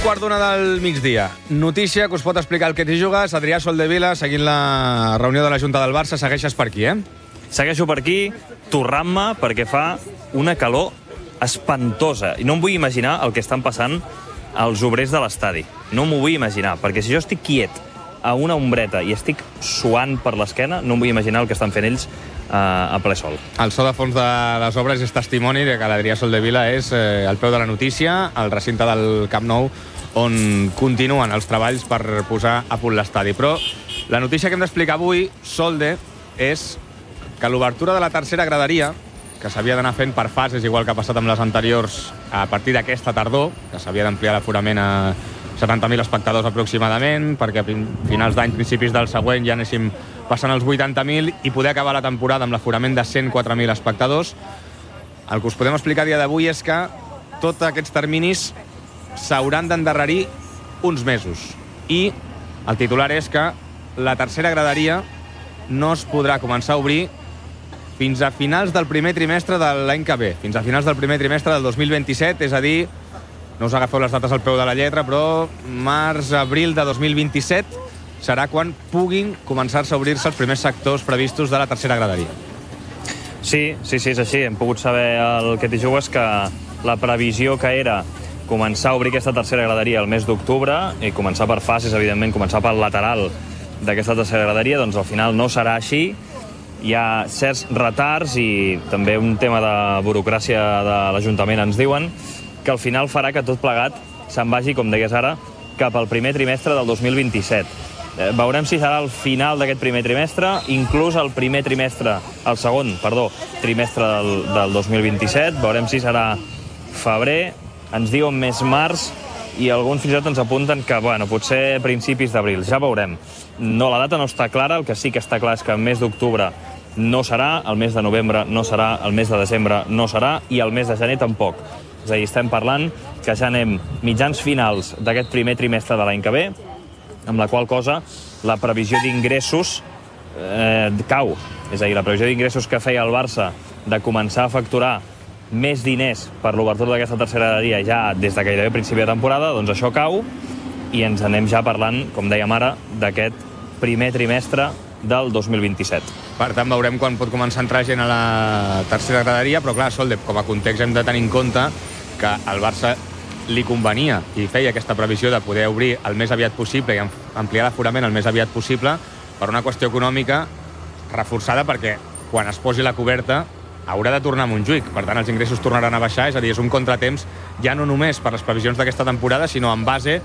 1:15 del migdia. Notícia que us pot explicar el que t'hi jugues. Adrià Soldevila, seguint la reunió de la Junta del Barça. Segueixes per aquí, Segueixo per aquí, torrant-me, perquè fa una calor espantosa. I no em vull imaginar el que estan passant els obrers de l'estadi. No m'ho vull imaginar, perquè si jo estic quiet a una ombreta i estic suant per l'esquena, no em vull imaginar el que estan fent ells a ple sol. El so de fons de les obres és testimoni de que l'Adrià Soldevila és al peu de la notícia, al recinte del Camp Nou, on continuen els treballs per posar a punt l'estadi. Però la notícia que hem d'explicar avui, Solde, és que l'obertura de la tercera graderia, que s'havia d'anar fent per fases, igual que ha passat amb les anteriors, a partir d'aquesta tardor, que s'havia d'ampliar l'aforament a 70.000 espectadors aproximadament, perquè a finals d'any, principis del següent, ja anéssim passant els 80.000 i poder acabar la temporada amb l'aforament de 104.000 espectadors. El que us podem explicar a dia d'avui és que tots aquests terminis s'hauran d'endarrerir uns mesos. I el titular és que la tercera graderia no es podrà començar a obrir fins a finals del primer trimestre de l'any que ve, fins a finals del primer trimestre del 2027, és a dir, no us agafeu les dates al peu de la lletra, però març-abril de 2027 serà quan puguin començar-se a obrir-se els primers sectors previstos de la tercera graderia. Sí, és així. Hem pogut saber el que t'hi jugues, que la previsió que era començar a obrir aquesta tercera graderia el mes d'octubre i començar per fases, evidentment, començar pel lateral d'aquesta tercera graderia, doncs al final no serà així. Hi ha certs retards i també un tema de burocràcia de l'Ajuntament, ens diuen, que al final farà que tot plegat se'n vagi, com deies ara, cap al primer trimestre del 2027. Veurem si serà el final d'aquest primer trimestre, inclús el segon trimestre del 2027. Veurem si serà febrer, ens diuen més març, i alguns fins i tot ens apunten que, potser principis d'abril. Ja veurem. No, la data no està clara, el que sí que està clar és que el mes d'octubre no serà, el mes de novembre no serà, el mes de desembre no serà i el mes de gener tampoc. És a dir, estem parlant que ja anem mitjans finals d'aquest primer trimestre de l'any que ve, amb la qual cosa la previsió d'ingressos cau. És a dir, la previsió d'ingressos que feia el Barça de començar a facturar més diners per l'obertura d'aquesta tercera graderia ja des de gairebé principi de temporada, doncs això cau i ens anem ja parlant, com dèiem ara, d'aquest primer trimestre del 2027. Per tant, veurem quan pot començar a entrar gent a la tercera graderia, però clar, Solde, com a context hem de tenir en compte que al Barça li convenia i feia aquesta previsió de poder obrir el més aviat possible i ampliar l'aforament el més aviat possible per una qüestió econòmica reforçada, perquè quan es posi la coberta haurà de tornar a Montjuïc, per tant els ingressos tornaran a baixar, és a dir, és un contratemps ja no només per les previsions d'aquesta temporada, sinó en base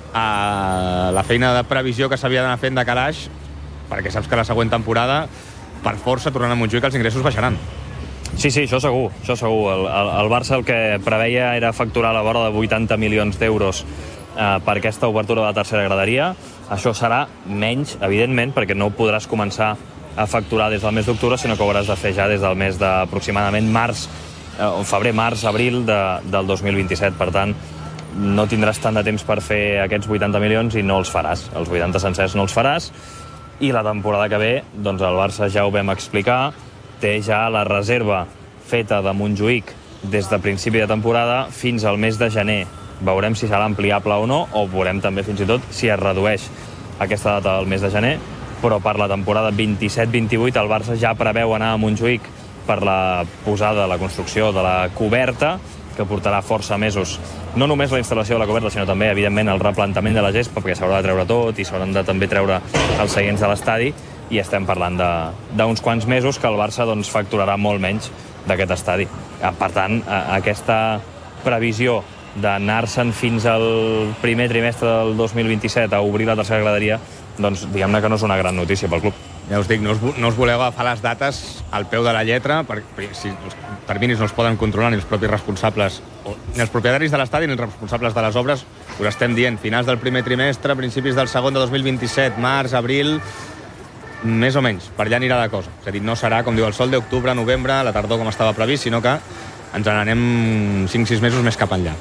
a la feina de previsió que s'havia d'anar fent de calaix, perquè saps que la següent temporada, per força, tornant a Montjuïc, els ingressos baixaran. Sí, això segur. El Barça el que preveia era facturar a la vora de 80 milions d'euros per aquesta obertura de la tercera graderia. Això serà menys, evidentment, perquè no podràs començar a facturar des del mes d'octubre, sinó que ho hauràs de fer ja des del mes d'aproximadament febrer, març, abril del 2027. Per tant, no tindràs tant de temps per fer aquests 80 milions i no els faràs. Els 80 sencers no els faràs. I la temporada que ve, doncs el Barça, ja ho vam explicar, té ja la reserva feta de Montjuïc des de principi de temporada fins al mes de gener. Veurem si serà ampliable o no, o veurem també fins i tot si es redueix aquesta data del mes de gener, però per la temporada 27-28 el Barça ja preveu anar a Montjuïc per la posada, la construcció de la coberta, que portarà força mesos. No només la instal·lació de la coberta, sinó també, evidentment, el replantament de la gespa, perquè s'haurà de treure tot i s'hauran de també treure els seients de l'estadi, i estem parlant d'uns quants mesos que el Barça facturarà molt menys d'aquest estadi. Per tant, aquesta previsió d'anar-se'n fins al primer trimestre del 2027 a obrir la tercera graderia, doncs diguem-ne que no és una gran notícia pel club. Ja us dic, no us voleu agafar les dates al peu de la lletra, perquè si els terminis no els poden controlar ni els propis responsables, ni els propietaris de l'estadi ni els responsables de les obres, us estem dient finals del primer trimestre, principis del segon de 2027, març, abril, més o menys, per allà anirà de cosa. És a dir, no serà, com diu el Sol, d'octubre, novembre, la tardor com estava previst, sinó que ens n'anem 5-6 mesos més cap enllà.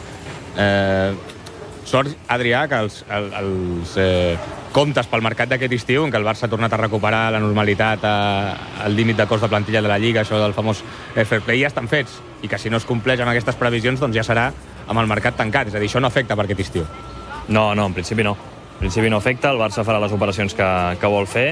Sort, Adrià, que els comptes pel mercat d'aquest estiu, en què el Barça ha tornat a recuperar la normalitat al límit de cost de plantilla de la Lliga, això del famós fair play, ja estan fets, i que si no es compleix amb aquestes previsions, doncs ja serà amb el mercat tancat. És a dir, això no afecta per aquest estiu. No, en principi no. En principi no afecta, el Barça farà les operacions que vol fer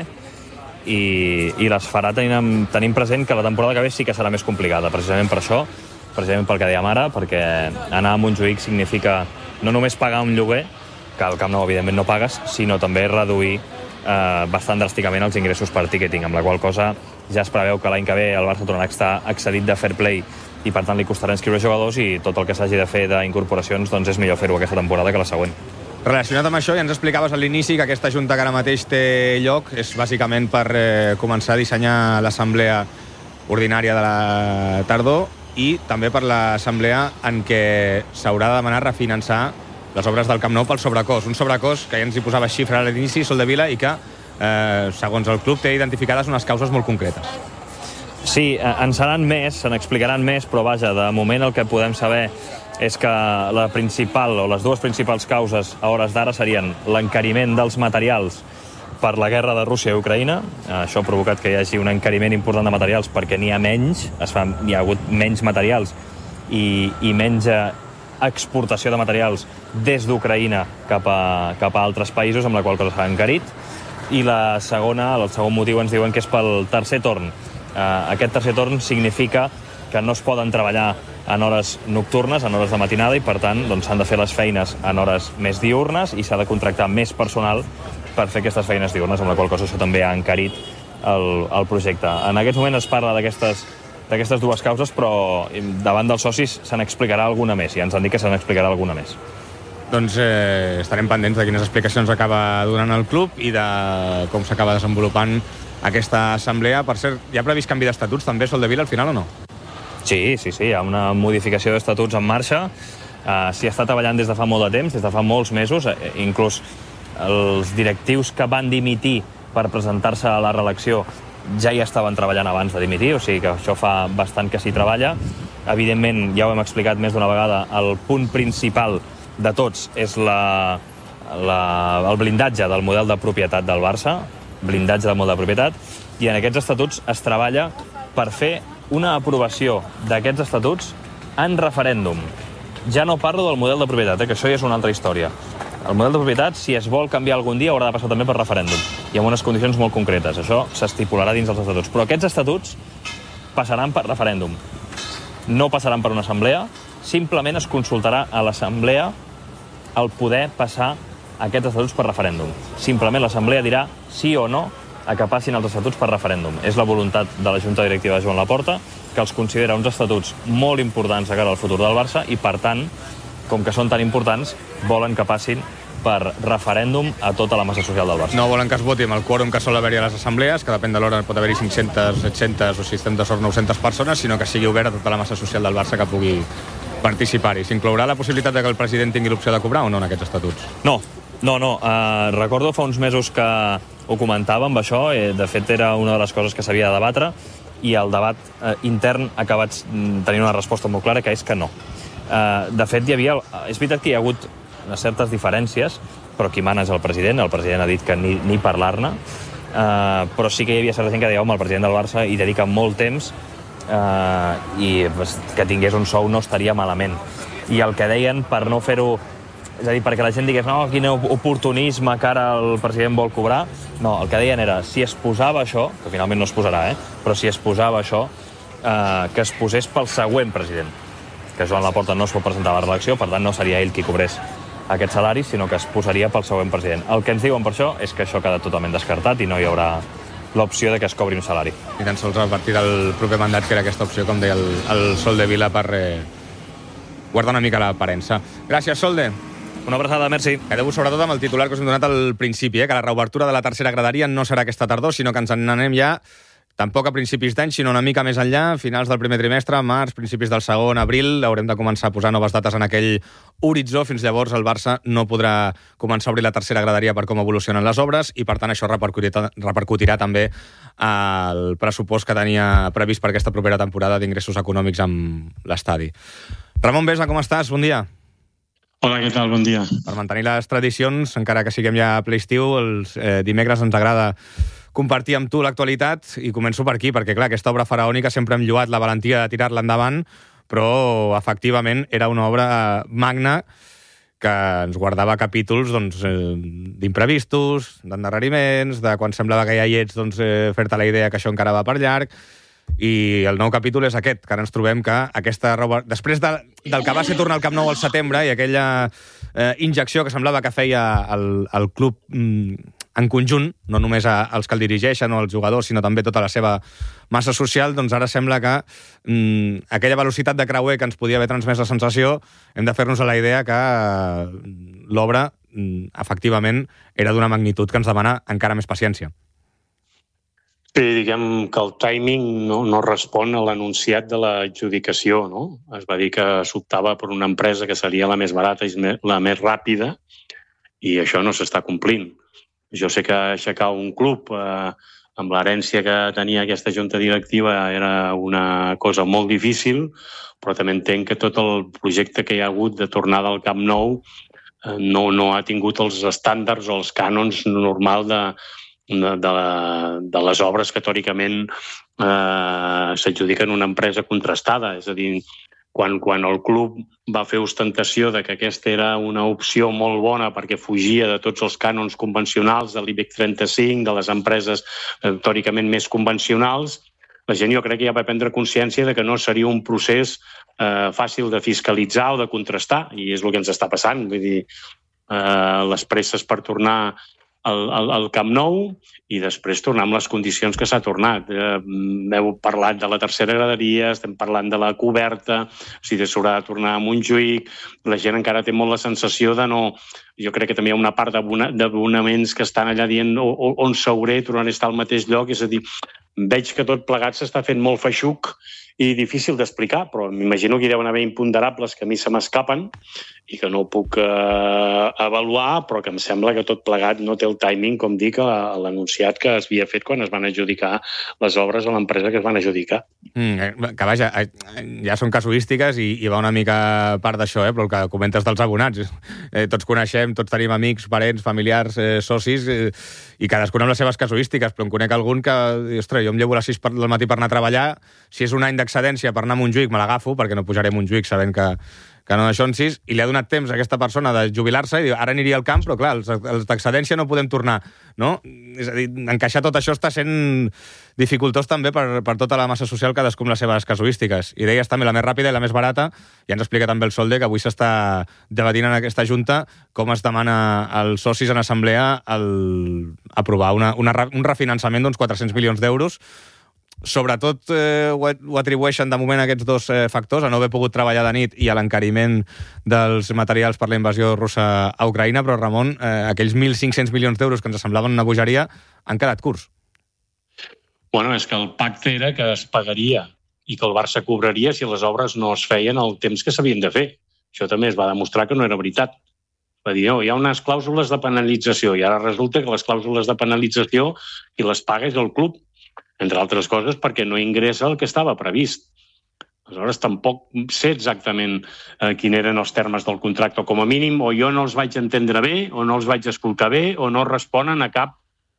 i les farà tenint present que la temporada que ve sí que serà més complicada, precisament per això, precisament pel que dèiem ara, perquè anar a Montjuïc significa no només pagar un lloguer, que al Camp Nou evidentment no pagues, sinó també reduir bastant dràsticament els ingressos per ticketing, amb la qual cosa ja es preveu que l'any que ve el Barça tornarà a estar excedit de fair play i per tant li costarà inscriure jugadors i tot el que s'hagi de fer d'incorporacions doncs és millor fer-ho aquesta temporada que la següent. Relacionat amb això, ja ens explicaves a l'inici que aquesta junta que ara mateix té lloc és bàsicament per començar a dissenyar l'assemblea ordinària de la tardor i també per l'assemblea en què s'haurà de demanar refinançar les obres del Camp Nou pel sobrecost. Un sobrecost que ja ens hi posava xifra a l'inici, Soldevila, i que, segons el club, té identificades unes causes molt concretes. Sí, en seran més, se n'explicaran més, però vaja, de moment el que podem saber és que la principal o les dues principals causes a hores d'ara serien l'encariment dels materials per la guerra de Rússia i Ucraïna. Això ha provocat que hi hagi un encariment important de materials perquè n'hi ha menys, hi ha hagut menys materials i menys exportació de materials des d'Ucraïna cap a altres països, amb la qual cosa s'ha encarit. I el segon motiu ens diuen que és pel tercer torn. Aquest tercer torn significa que no es poden treballar en hores nocturnes, en hores de matinada, i per tant s'han de fer les feines en hores més diurnes i s'ha de contractar més personal per fer aquestes feines diurnes, amb la qual cosa això també ha encarit el projecte. En aquest moment es parla d'aquestes dues causes, però davant dels socis se n'explicarà alguna més, i ens han dit que se n'explicarà alguna més. Doncs estarem pendents de quines explicacions acaba donant el club i de com s'acaba desenvolupant aquesta assemblea. Per cert, hi ha previst canvi d'estatuts també, Soldevila, al final o no? Sí, hi ha una modificació d'estatuts en marxa. S'hi està treballant des de fa molt de temps, des de fa molts mesos. Inclús els directius que van dimitir per presentar-se a la reelecció ja hi estaven treballant abans de dimitir, o sigui que això fa bastant que s'hi treballa. Evidentment, ja ho hem explicat més d'una vegada, el punt principal de tots és el blindatge del model de propietat del Barça, blindatge del model de propietat, i en aquests estatuts es treballa per fer una aprovació d'aquests estatuts en referèndum. Ja no parlo del model de propietat, que això ja és una altra història. El model de propietat, si es vol canviar algun dia, haurà de passar també per referèndum, i amb unes condicions molt concretes. Això s'estipularà dins dels estatuts. Però aquests estatuts passaran per referèndum. No passaran per una assemblea, simplement es consultarà a l'assemblea el poder passar aquests estatuts per referèndum. Simplement l'assemblea dirà sí o no a que passin els estatuts per referèndum. És la voluntat de la Junta Directiva de Joan Laporta, que els considera uns estatuts molt importants de cara al futur del Barça i, per tant, com que són tan importants, volen que passin per referèndum a tota la massa social del Barça. No volen que es voti amb el quòrum que sol haver-hi a les assemblees, que depèn de l'hora pot haver-hi 500, 700 o si estem de sort 900 persones, sinó que sigui obert a tota la massa social del Barça que pugui participar-hi. S'inclourà la possibilitat de que el president tingui l'opció de cobrar o no en aquests estatuts? No. Recordo fa uns mesos que ho comentàvem, això. De fet, era una de les coses que s'havia de debatre i el debat intern ha acabat tenint una resposta molt clara, que és que no. De fet, és veritat que hi ha hagut certes diferències, però qui mana és el president ha dit que ni parlar-ne, però sí que hi havia certa gent que deia, home, el president del Barça hi dedica molt temps i que tingués un sou no estaria malament. I el que deien, per no fer-ho, és a dir, perquè la gent digués, no, quin oportunisme que ara el president vol cobrar, no, el que deien era, si es posava això, que finalment no es posarà, però si es posava això, que es posés pel següent president, que Joan Laporta no es pot presentar a la reelecció, per tant no seria ell qui cobrés aquest salari, sinó que es posaria pel següent president. El que ens diuen per això és que això ha quedat totalment descartat i no hi haurà l'opció de que es cobri un salari. I tan sols a partir del proper mandat, que era aquesta opció, com deia el Soldevila, per guardar una mica l'aparença. Gràcies, Solde. Una abraçada, merci. Quedeu-vos sobretot amb el titular que us hem donat al principi, que la reobertura de la tercera graderia no serà aquesta tardor, sinó que ens n'anem ja tampoc a principis d'any, sinó una mica més enllà, finals del primer trimestre, març, principis del segon, abril, haurem de començar a posar noves dates en aquell horitzó. Fins llavors el Barça no podrà començar a obrir la tercera graderia per com evolucionen les obres i, per tant, això repercutirà també al pressupost que tenia previst per aquesta propera temporada d'ingressos econòmics amb l'estadi. Ramon Besa, com estàs? Bon dia. Hola, què tal? Bon dia. Per mantenir les tradicions, encara que siguem ja a ple estiu, els dimecres ens agrada compartir amb tu l'actualitat i començo per aquí, perquè clar, aquesta obra faraònica sempre hem lloat la valentia de tirar-la endavant, però efectivament era una obra magna que ens guardava capítols d'imprevistos, d'endarreriments, de quan semblava que ja hi ets, fer-te la idea que això encara va per llarg, i el nou capítol és aquest, que ara ens trobem que aquesta roba... Després del que va ser tornar al Camp Nou al setembre i aquella injecció que semblava que feia el club en conjunt, no només els que el dirigeixen o els jugadors, sinó també tota la seva massa social, doncs ara sembla que aquella velocitat de creuer que ens podia haver transmès la sensació, hem de fer-nos a la idea que l'obra, efectivament, era d'una magnitud que ens demana encara més paciència. Sí, diguem que el timing no respon a l'anunciat de l'adjudicació, no? Es va dir que s'optava per una empresa que seria la més barata i la més ràpida, i això no s'està complint. Jo sé que aixecar un club amb l'herència que tenia aquesta junta directiva era una cosa molt difícil, però també entenc que tot el projecte que hi ha hagut de tornada al Camp Nou no ha tingut els estàndards o els cànons normals de les obres que teòricament s'adjudiquen una empresa contrastada. És a dir, quan el club va fer ostentació de que aquesta era una opció molt bona perquè fugia de tots els cànons convencionals de l'IBEX 35, de les empreses teòricament més convencionals, la gent jo crec que ja va prendre consciència de que no seria un procés fàcil de fiscalitzar o de contrastar, i és el que ens està passant. Vull dir, les presses per tornar al Camp Nou i després tornar amb les condicions que s'ha tornat. Heu parlat de la tercera graderia, estem parlant de la coberta, si s'haurà de tornar a Montjuïc, la gent encara té molt la sensació de no... Jo crec que també hi ha una part d'abonaments que estan allà dient on s'hauré, tornaré a estar al mateix lloc, és a dir, veig que tot plegat s'està fent molt feixuc i difícil d'explicar, però m'imagino que hi deuen haver imponderables que a mi se m'escapen i que no puc avaluar, però que em sembla que tot plegat no té el timing, com dic, a l'anunciat que es havia fet quan es van adjudicar les obres a l'empresa que es van adjudicar. Que vaja, ja són casuístiques i va una mica part d'això, però el que comentes dels abonats. Tots coneixem, tots tenim amics, parents, familiars, socis, i cadascun amb les seves casuístiques, però en conec algun que, ostres, jo em llevo a les 6 del matí per anar a treballar, si és un any d'excedència per anar a Montjuïc me l'agafo, perquè no pujaré a Montjuïc sabent que no d'això en 6, i li ha donat temps a aquesta persona de jubilar-se i diu, ara aniria al camp, però clar, els d'excedència no podem tornar, no? És a dir, encaixar tot això està sent dificultós també per tota la massa social, cadascú amb les seves casuístiques. I deies també la més ràpida i la més barata, i ens explica també el Solde, que avui s'està debatint en aquesta junta com es demana als socis en assemblea aprovar un refinançament d'uns 400 milions d'euros. Sobretot ho atribueixen de moment a aquests dos factors, a no haver pogut treballar de nit i a l'encariment dels materials per la invasió russa a Ucraïna, però Ramon, aquells 1.500 milions d'euros que ens semblaven una bogeria han quedat curts. Bueno, és que el pacte era que es pagaria i que el Barça cobraria si les obres no es feien el temps que s'havien de fer. Això també es va demostrar que no era veritat. Va dir, hi ha unes clàusules de penalització i ara resulta que les clàusules de penalització qui les paga és el club, entre altres coses perquè no ingressa el que estava previst. Aleshores, tampoc sé exactament quins eren els termes del contracte, o com a mínim, o jo no els vaig entendre bé, o no els vaig escoltar bé, o no responen a cap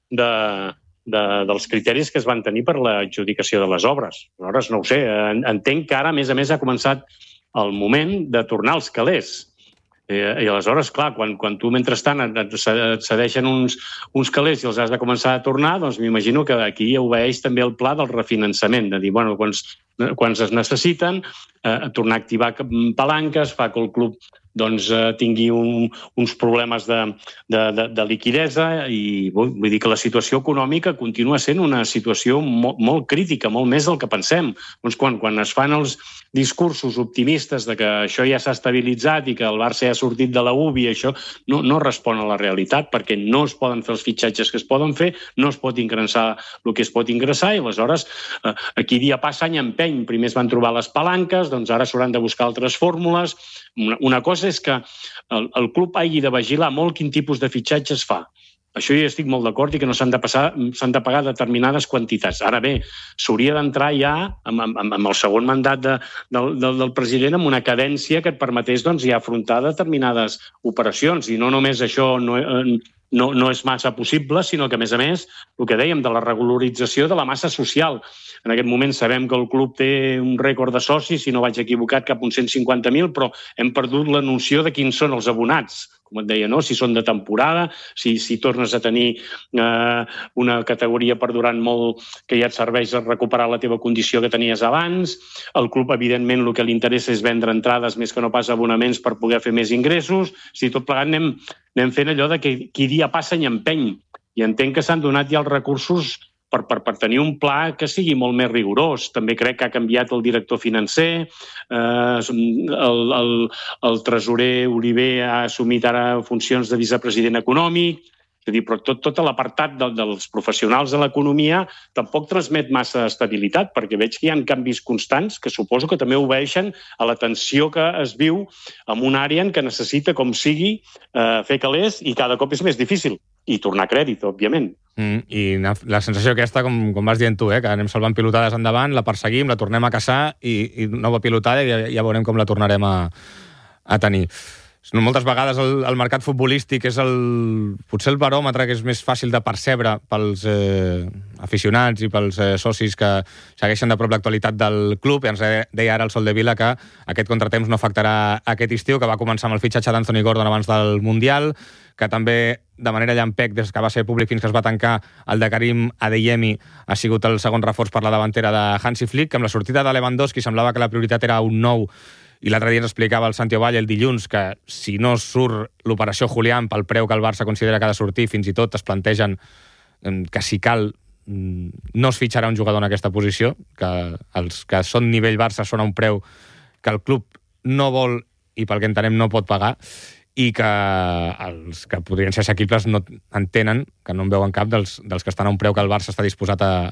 dels criteris que es van tenir per l'adjudicació de les obres. Aleshores, no ho sé, entenc que ara, a més, ha començat el moment de tornar als calés. I aleshores, clar, quan tu mentrestant et cedeixen uns calés i els has de començar a tornar, doncs m'imagino que aquí obeeix també el pla del refinançament, de dir, bueno, quan es necessiten, tornar a activar palanques, fa que el club tingui uns problemes de liquidesa i vull dir que la situació econòmica continua sent una situació molt crítica, molt més del que pensem. Doncs quan es fan els discursos optimistes de que això ja s'ha estabilitzat i que el Barça ja ha sortit de la UBI, això no respon a la realitat perquè no es poden fer els fitxatges que es poden fer, no es pot ingressar el que es pot ingressar i aleshores aquí dia passa any empeny. Primer es van trobar les palanques, doncs ara s'hauran de buscar altres fórmules. Una cosa és que el club hagi de vigilar molt quin tipus de fitxatges fa Això jo estic molt d'acord i que no s'han de pagar determinades quantitats. Ara bé, s'hauria d'entrar ja amb el segon mandat del president amb una cadència que et permetés ja afrontar determinades operacions. I no només això no és massa possible, sinó que, a més, el que dèiem de la regularització de la massa social. En aquest moment sabem que el club té un rècord de socis, si no vaig equivocat, cap a uns 150.000, però hem perdut la noció de quins són els abonats, com et deia, no? Si són de temporada, si tornes a tenir una categoria perdurant molt que ja et serveix a recuperar la teva condició que tenies abans. El club, evidentment, el que li interessa és vendre entrades més que no pas abonaments per poder fer més ingressos. Si tot plegat anem fent allò de que qui dia passa i empeny. I entenc que s'han donat ja els recursos per tenir un pla que sigui molt més rigorós. També crec que ha canviat el director financer, el tresorer Oliver ha assumit ara funcions de vicepresident econòmic, és a dir, però tot l'apartat dels professionals de l'economia tampoc transmet massa estabilitat, perquè veig que hi ha canvis constants que suposo que també obeeixen a la tensió que es viu en una àrea en què necessita, com sigui, fer calés i cada cop és més difícil. I tornar a crèdit, òbviament. I la sensació aquesta, com vas dient tu, que anem salvant pilotades endavant, la perseguim, la tornem a caçar i nova pilotada i ja veurem com la tornarem a tenir. Moltes vegades el mercat futbolístic és potser el baròmetre que és més fàcil de percebre pels aficionats i pels socis que segueixen de prop l'actualitat del club. I ens deia ara el Soldevila que aquest contratemps no afectarà aquest estiu, que va començar amb el fitxatge d'Anthony Gordon abans del Mundial, que també de manera llampec, des que va ser públic fins que es va tancar, el de Karim Adeyemi ha sigut el segon reforç per la davantera de Hansi Flick, que amb la sortida de Lewandowski semblava que la prioritat era un nou. I l'altre dia ens explicava el Santi Ovalle el dilluns que si no surt l'operació Julián pel preu que el Barça considera que ha de sortir, fins i tot es plantegen que si cal no es fitxarà un jugador en aquesta posició, que els que són nivell Barça són a un preu que el club no vol i pel que entenem no pot pagar, i que els que podrien ser assequibles no entenen, que no en veuen cap dels que estan a un preu que el Barça està disposat a